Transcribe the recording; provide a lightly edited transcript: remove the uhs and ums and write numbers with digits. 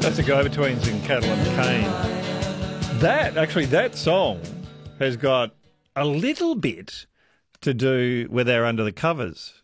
That's the Go-Betweens and Cattle and Cane. That song has got a little bit to do with our Under the Covers